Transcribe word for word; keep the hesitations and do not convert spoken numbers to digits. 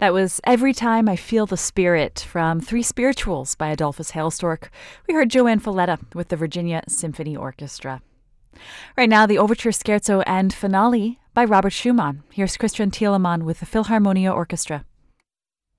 That was Every Time I Feel the Spirit from Three Spirituals by Adolphus Hailstork. We heard Joanne Falletta with the Virginia Symphony Orchestra. Right now, the Overture Scherzo and Finale by Robert Schumann. Here's Christian Thielemann with the Philharmonia Orchestra.